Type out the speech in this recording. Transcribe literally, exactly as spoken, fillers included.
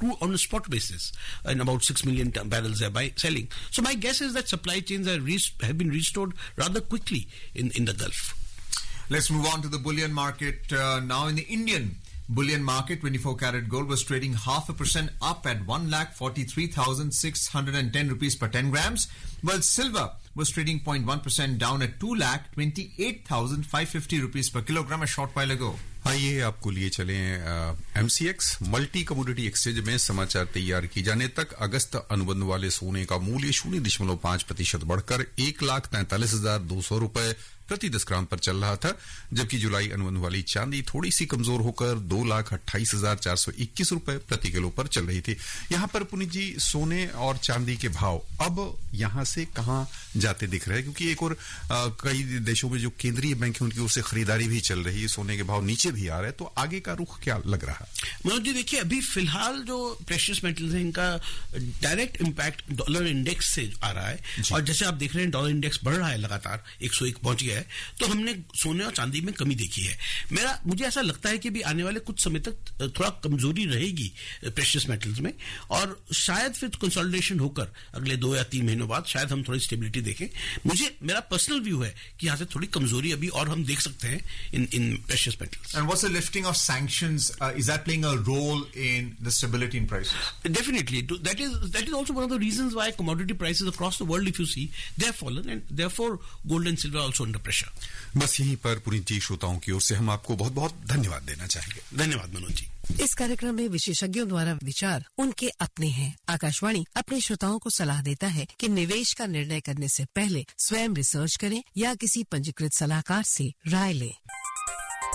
crude on a spot basis, and about six million t- barrels they're by selling. So my guess is that supply chains are re- have been restored rather quickly in, in the Gulf. Let's move on to the bullion market uh, now. In the Indian bullion market, twenty-four karat gold was trading half a percent up at one lakh forty-three thousand six hundred ten rupees per ten grams, while silver was trading zero point one percent down at two lakh twenty-eight thousand five hundred fifty rupees per kilogram a short while ago. आइए आपको लिए चले MCX multi commodity exchange में समाचार तैयार की जाने तक अगस्त अनुबंध वाले सोने का मूल्य शून्य दशमलव पांच प्रतिशत बढ़कर एक लाख तैंतालीस हजार दो सौ रुपए प्रति दस ग्राम पर चल रहा था, जबकि जुलाई अनुबंध वाली चांदी थोड़ी सी कमजोर होकर दो लाख अट्ठाईस हजार चार सौ इक्कीस रुपए प्रति किलो पर चल रही थी। यहां पर पुनीत जी, सोने और चांदी के भाव अब यहां से कहां जाते दिख रहे हैं, क्योंकि एक और आ, कई देशों में जो केंद्रीय बैंक है उनकी ओर से खरीदारी भी चल रही है, सोने के भाव नीचे भी आ रहे हैं, तो आगे का रुख क्या लग रहा है? मनोज जी देखिए, अभी फिलहाल जो प्रेशियस मेटल्स है इनका डायरेक्ट इंपैक्ट डॉलर इंडेक्स से आ रहा है, और जैसे आप देख रहे हैं डॉलर इंडेक्स बढ़ रहा है लगातार, एक सौ एक पहुंच गया है, तो हमने सोने और चांदी में कमी देखी है। मेरा मुझे ऐसा लगता है कि भी आने वाले कुछ समय तक थोड़ा कमजोरी रहेगी प्रेशियस मेटल्स में, और शायद फिर कंसोलिडेशन होकर अगले दो या तीन महीनों बाद शायद हम थोड़ी स्टेबिलिटी देखें। मुझे मेरा पर्सनल व्यू है कि यहाँ से थोड़ी कमजोरी अभी और हम देख सकते हैं इन इन precious metals. And what's the lifting of sanctions? Uh, is that playing a role in the stability in prices? Definitely. That is that is also one of the reasons why commodity prices across the world, if you see, they have fallen, and therefore gold and silver are also under pressure. बस यहीं पर पुनीत जी, श्रोताओं की ओर से हम आपको बहुत बहुत धन्यवाद देना चाहेंगे। धन्यवाद मनोज जी। इस कार्यक्रम में विशेषज्ञों द्वारा विचार उनके अपने हैं। आकाशवाणी अपने श्रोताओं को सलाह देता है कि निवेश का निर्णय करने से पहले स्वयं रिसर्च करें या किसी पंजीकृत सलाहकार से राय लें।